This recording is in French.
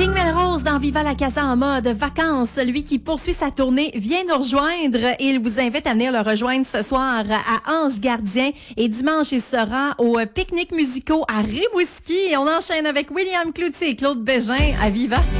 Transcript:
King Melrose dans Viva la Casa en mode vacances. Lui qui poursuit sa tournée vient nous rejoindre et il vous invite à venir le rejoindre ce soir à Ange Gardien. Et dimanche, il sera au pique-nique musicaux à Rimouski. Et on enchaîne avec William Cloutier et Claude Bégin à Viva.